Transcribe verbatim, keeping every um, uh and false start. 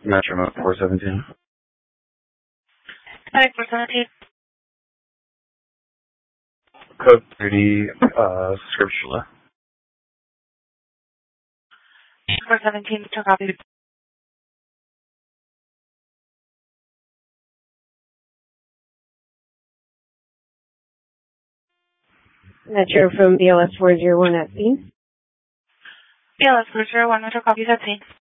Metro four seventeen. Medic four seventeen. Code thirty, uh, Scriptula. four seventeen, to copy. Metro from B L S four zero one at scene. B L S four zero one, Metro copy that scene.